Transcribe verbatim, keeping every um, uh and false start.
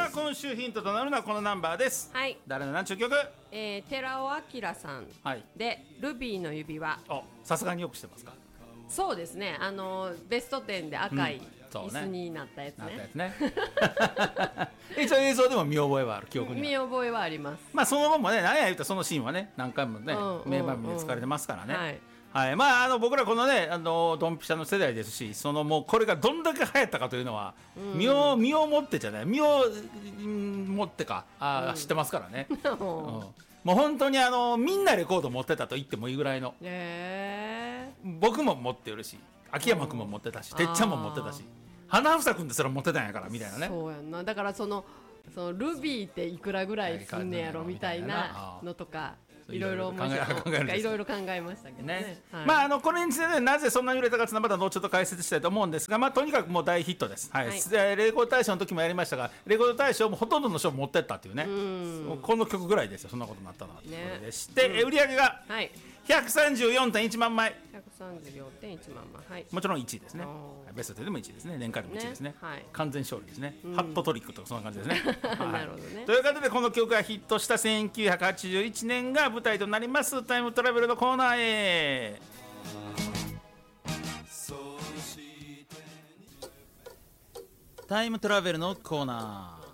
あ今週ヒントとなるのはこのナンバーです。 はい。 誰の何ちゅう曲？ えー、寺尾明さんはいでルビーの指輪。 お、さすがによくしてますか？ そうですね、あのベストテンで赤いうんそうね椅子になったやつね。 なったやつね一応映像でも見覚えはある、記憶には見覚えはあります。 まあその後もね、何や言うたらそのシーンはね何回もね、 うんうん名場面で使われてますからね。 はいはい、まああの僕らこのね、あのドンピシャの世代ですし、そのもうこれがどんだけ流行ったかというのは、うん、身を身をもってじゃない、身をもってかあ、うん、知ってますからね、うん、もう本当にあのみんなレコード持ってたと言ってもいいぐらいの、 えー、 僕も持ってるし、秋山君も持ってたし、てっちゃんも持ってたし、花房君ですら持ってたんやからみたいなね。 そうやんな。だからそのそのルビーっていくらぐらいすんねやろみたいなのとか、いろいろ考えいろいろ考えましたけどね。 ね、 はい、 まああのこれについて、ね、なぜそんなに売れたかというのはまた後ほど解説したいと思うんですが、まあとにかくもう大ヒットです。はい。はい、レコード大賞の時もやりましたが、レコード大賞もほとんどの賞を持ってったっていうね。うこの曲ぐらいですよ。そんなことになったのは。ね、でして、うん、売り上げがひゃくさんじゅうよんてんいちまんまい。 ひゃくさんじゅうよんてんいちまんまい。はい。 もちろんいちいですね。ベストでもいちいですね。年間でもいちいですね。ね、はい、完全勝利ですね。うん、ハットトリックとかそんな感じですね。はい、なるほどね。ということでこの曲がヒットしたせんきゅうひゃくはちじゅういちねんが舞台となりますタイムトラベルのコーナーへ。タイムトラベルのコーナー。